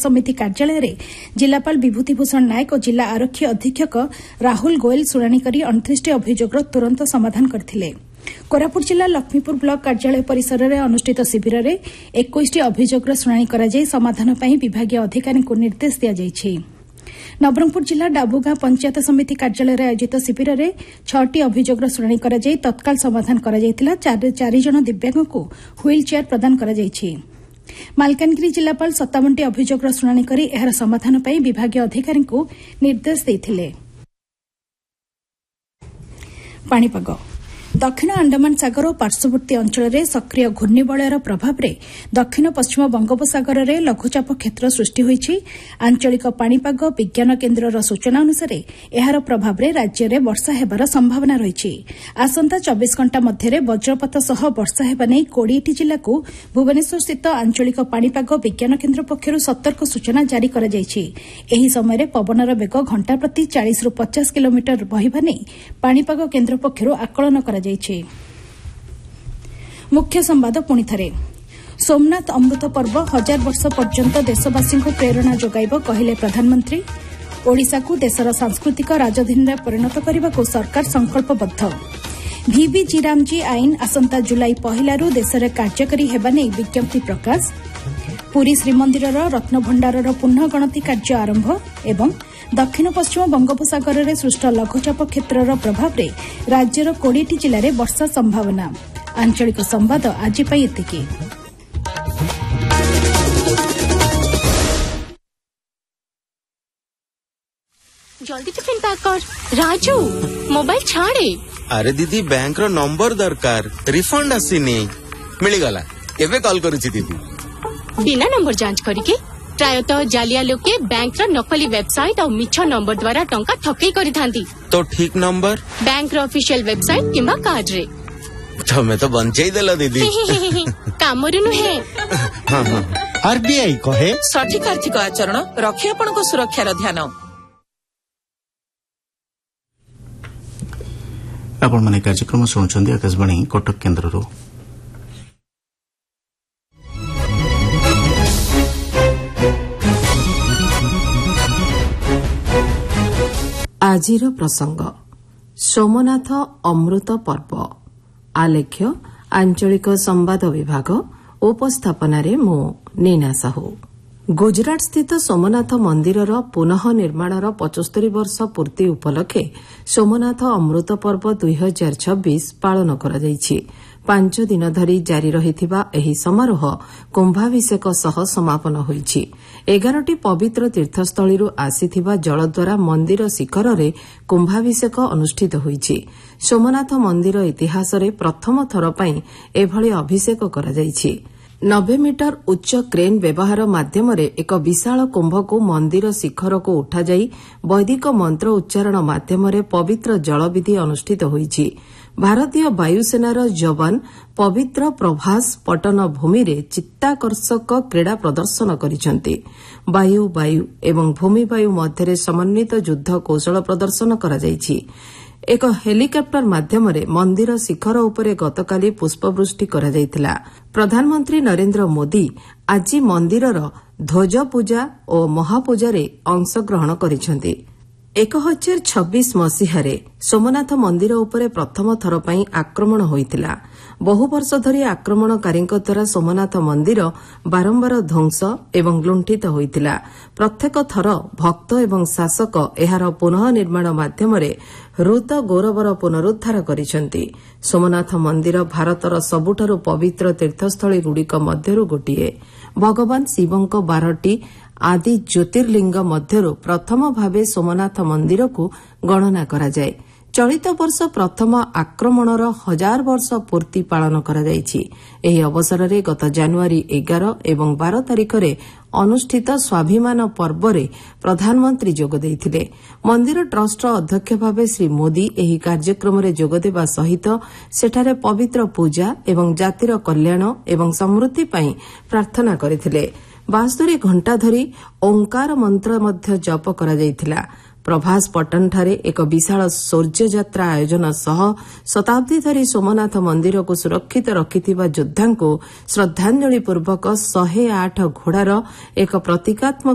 समिति कार्यालय जिलापाल विभूतिभूषण नायक और जिला आरक्षी अधीक्षक राहुल गोयल शुणाणी कर 29 अभियोगର तुरंत समाधान करथिले। कोरापुट जिला लक्ष्मीपुर ब्लॉक कार्यालय परिसर में अनुष्ठित शिविर में 21 अभियोगର शुणाणी कराई समाधान पर विभागीय अधिकारी को निर्देश दिया। नवरंगपुर जिला डाबुगां पंचायत समिति कार्यालय आयोजित शिविर में 6टी अभियोगର शुणाणी कराई तत्काल समाधान कराଯାଇଥିଲା। 4 जन दिव्यांग को व्हील चेयर प्रदान कराଯାଇଛି। मालकानगिरी जिलापाल 57टी अभियोगର शुणाणी कर एहार समाधान पर विभागीय अधिकारी को निर्देश देथिले। पाणीपाग दक्षिण अंडमान सागर और पार्श्ववर्ती अंचल में सक्रिय घूर्णिबलयर प्रभाव में दक्षिण पश्चिम बंगोपसागर में लघुचाप क्षेत्र सृष्टि होईछि। आंचलिक पाणीपाग विज्ञान केन्द्रर सूचना अनुसार एहार प्रभाव में राज्य में वर्षा हेबार संभावना रही। आसंता 24 घंटा मध्य वज्रपात सह वर्षा हेबा नै 20टी जिला को भुवनेश्वर स्थित आंचलिक पाणीपाग विज्ञान केन्द्र पक्षर सतर्क सूचना जारी करा जायछि। एही समय पवनर बेग घंटा प्रति 40 ରୁ 50 किलोमीटर बहिबा नै पाणीपाग केन्द्र पक्षर आकलन करा मुख्य संवाद पुणी थे। सोमनाथ अमृत पर्व 1000 वर्ष पर्यंत देशवासी को प्रेरणा जोगाइब कहले प्रधानमंत्री। ओडिशा को देशर सांस्कृतिक राजधानी में परिणत करने को सरकार संकल्पबद्ध। भिवी जीरामजी आईन आसंता जुलाई 1 देश में कार्यकारी हेबा नै विज्ञप्ति प्रकाश। पुरी श्रीमंदिर रत्नभंडार पुनः गणति कार्य आरंभ एवं दक्षिण पश्चिम बंगोपसागर में सृष्ट लघुचाप क्षेत्र प्रभाव में राज्यर 20टी जिले में वर्षा संभावना। आंचलिक संवाद आज एतिकी। जल्दी टिफिन पैक कर। राजू मोबाइल छाड़े। अरे दीदी बैंक रो नंबर दरकार रिफंड आसीनी मिलगला केबे कॉल करूची दीदी बिना नंबर जांच करिके प्रायतः जालिया लोके बैंक नकली वेबसाइट और मिछ नंबर द्वारा टंका ठकई करिथांती। तो ठीक नंबर बैंक रो ऑफिशियल वेबसाइट किंबा कार्ड रे तमे तो बंचई देला दीदी कामरे नुहे। हां हां आरबीआई कहे सठिक आर्थिक आचरण रखिए आपनको सुरक्षार ध्यान। आपण माने कार्यक्रम सुनुचंदी आकाशवाणी कटक केन्द्ररो। आजिर प्रसंग सोमनाथ अमृत पर्व आलेख्य आंचलिक संवाद विभाग उपस्थापन मो नीना साहू। गुजरात स्थित सोमनाथ मंदिरर पुनः निर्माणर 75 वर्ष पूर्ति उपलक्षे सोमनाथ अमृत पर्व 2026 पालन करा जायछि। 5 दिन धरी जारी रहिथिबा एही समारोह कुंभाभिषेक सह समापन होईछि। 11टी पवित्र तीर्थस्थळीरू आसीथिबा जल द्वारा मंदिर शिखରରେ कुंभाभिषेक अनुष्ठित होईछि। सोमनाथ मंदिर इतिहास रे प्रथम थर पई एभଳି अभिषेक करा जायछि। 90 मीटर उच्च क्रेन व्यवहार माध्यम एक विशाल कुंभ को मंदिर शिखर को उठा जाई वैदिक मंत्र उच्चारण माध्यम पवित्र जलविधि अनुष्ठित होईछि। भारतीय वायुसेनार जवान पवित्र प्रभास पटन भूमि रे चित्ताकर्षक क्रीड़ा प्रदर्शन करिसेंति। वायु वायु एवं भूमि वायु मध्य समन्वित युद्ध कौशल प्रदर्शन करा जायछि। एक हेलिकप्टर माध्यम मंदिर शिखर उपरे गतकाली पुष्पवृष्टि करा जायतिला। प्रधानमंत्री नरेंद्र मोदी आज मंदिरर ध्वज पूजा और महापूजा रे अंशग्रहण करिसेंति। 1026 मसीहारे सोमनाथ मंदिर उपरे प्रथम थर पई आक्रमण होइतिला। बहु वर्ष धरी आक्रमणकारीଙ୍କ द्वारा सोमनाथ मंदिर बारंबार ध्वंस एवं लुंठित होइतिला। प्रत्येक थर भक्त एवं शासक एहार पुनः निर्माण माध्यम हृत गौरवर पुनरुद्धार करिसेंति। सोमनाथ मंदिर भारतर सबुठारु पवित्र तीर्थस्थळी गुड़िक मध्यरु गोटिए। भगवान शिवଙ୍କ 12टी आदि ज्योतिर्लिंग मध्यरु प्रथम भावे सोमनाथ मंदिर को गणना करा जाए। चलित वर्ष प्रथम आक्रमणर 1000 वर्ष पूर्ति पालन करा जायछि। एही अवसर रे गत जनवरी 11 एवं 12 तारिख रे अनुष्ठित स्वाभिमान पर्व रे प्रधानमंत्री जोग देइथिले। मंदिर ट्रस्ट अध्यक्ष भावे श्री मोदी एही कार्यक्रम रे जोग देबा सहित सेठारे पवित्र पूजा एवं जातिर कल्याण एवं समृद्धि पई प्रार्थना करिथिले। 72 घंटा धरी ओंकार मंत्र मध्य जप करा जायथिला। प्रभास पटन ठारे एक विशाल शौर्य यात्रा आयोजन सह शताब्दी धरी सोमनाथ मंदिर को सुरक्षित रखिथिबा योद्धांको श्रद्धांजलि पूर्वक 108 घोड़ार एक प्रतीकात्मक